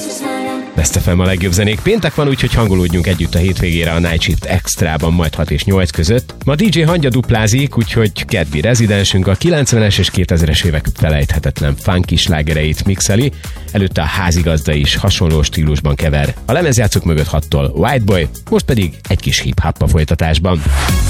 Best FM a legjobb zenék. Péntek van, úgyhogy hangolódjunk együtt a hétvégére a Night Shift Extrában, majd 6 és 8 között. Ma DJ Hangya duplázik, úgyhogy kedvi rezidensünk a 90-es és 2000-es évek felejthetetlen funky slágereit mixeli, előtte a házigazda is hasonló stílusban kever. A lemezjátszók mögött 6-tól White Boy, most pedig egy kis hip-hop a folytatásban.